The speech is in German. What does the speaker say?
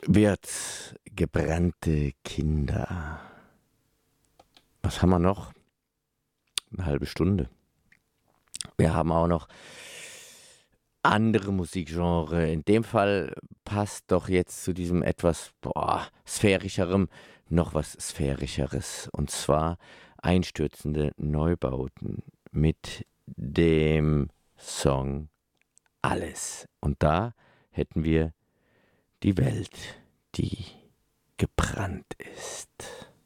Wird gebrannte Kinder. Was haben wir noch? Eine halbe Stunde. Wir haben auch noch andere Musikgenre. In dem Fall passt doch jetzt zu diesem etwas sphärischerem noch was Sphärischeres. Und zwar einstürzende Neubauten mit dem Song Alles. Und da hätten wir die Welt, die gebrannt ist.